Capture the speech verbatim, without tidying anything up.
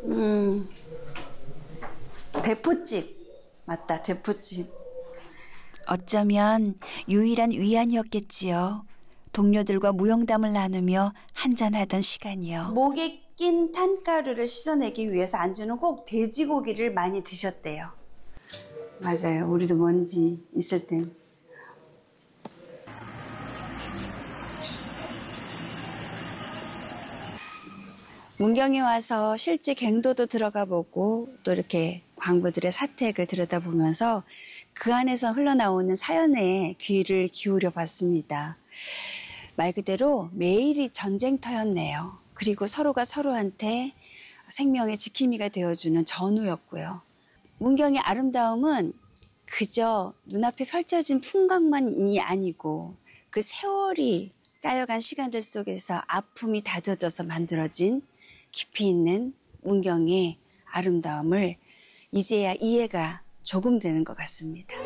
음, 대포집. 맞다, 대포집. 어쩌면 유일한 위안이었겠지요. 동료들과 무용담을 나누며 한잔하던 시간이요. 목에 낀 탄가루를 씻어내기 위해서 안주는 꼭 돼지고기를 많이 드셨대요. 맞아요. 우리도 먼지 있을 땐. 문경에 와서 실제 갱도도 들어가 보고 또 이렇게 광부들의 사택을 들여다보면서 그 안에서 흘러나오는 사연에 귀를 기울여 봤습니다. 말 그대로 매일이 전쟁터였네요. 그리고 서로가 서로한테 생명의 지킴이가 되어주는 전우였고요. 문경의 아름다움은 그저 눈앞에 펼쳐진 풍광만이 아니고 그 세월이 쌓여간 시간들 속에서 아픔이 다져져서 만들어진 깊이 있는 문경의 아름다움을 이제야 이해가 조금 되는 것 같습니다.